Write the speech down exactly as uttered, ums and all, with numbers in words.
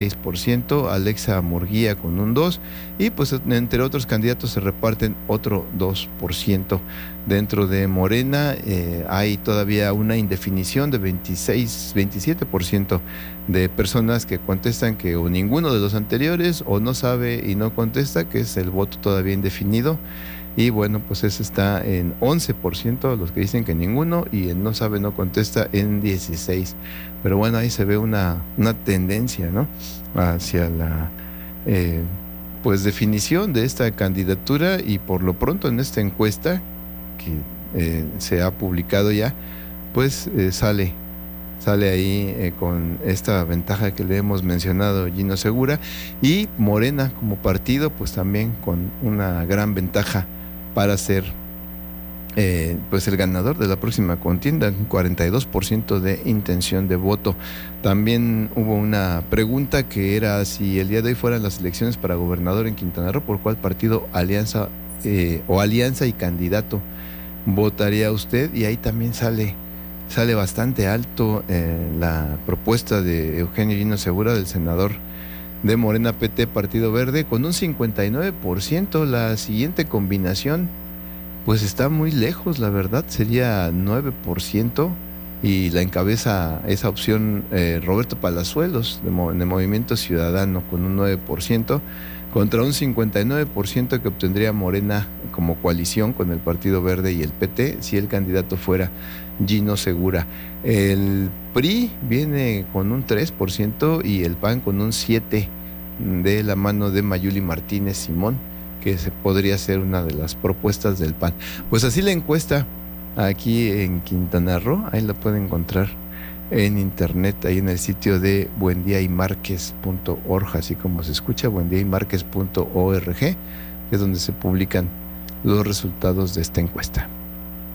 seis por ciento, Alexa Murguía con un dos por ciento y pues entre otros candidatos se reparten otro dos por ciento. Dentro de Morena eh, hay todavía una indefinición de veintiséis, veintisiete por ciento de personas que contestan que o ninguno de los anteriores o no sabe y no contesta, que es el voto todavía indefinido. Y bueno, pues ese está en once por ciento los que dicen que ninguno, y el no sabe, no contesta en dieciséis. Pero bueno, ahí se ve una, una tendencia, ¿no?, hacia la eh, pues definición de esta candidatura. Y por lo pronto en esta encuesta que eh, se ha publicado ya, pues eh, sale sale ahí eh, con esta ventaja que le hemos mencionado, Gino Segura, y Morena como partido pues también con una gran ventaja para ser eh, pues el ganador de la próxima contienda, un cuarenta y dos por ciento de intención de voto. También hubo una pregunta que era si el día de hoy fueran las elecciones para gobernador en Quintana Roo, ¿por cuál partido, alianza eh, o alianza y candidato votaría usted? Y ahí también sale sale bastante alto eh, la propuesta de Eugenio Gino Segura, del senador de Morena P T Partido Verde, con un cincuenta y nueve por ciento. La siguiente combinación pues está muy lejos, la verdad, sería nueve por ciento, y la encabeza esa opción eh, Roberto Palazuelos de, Mo de Movimiento Ciudadano con un nueve por ciento, contra un cincuenta y nueve por ciento que obtendría Morena como coalición con el Partido Verde y el P T si el candidato fuera Gino Segura. El P R I viene con un tres por ciento y el P A N con un siete por ciento, de la mano de Mayuli Martínez Simón, que se podría ser una de las propuestas del P A N. Pues así la encuesta aquí en Quintana Roo, ahí la pueden encontrar en internet, ahí en el sitio de buendiaymarquez punto org, así como se escucha, buendiaymarquez punto org, que es donde se publican los resultados de esta encuesta.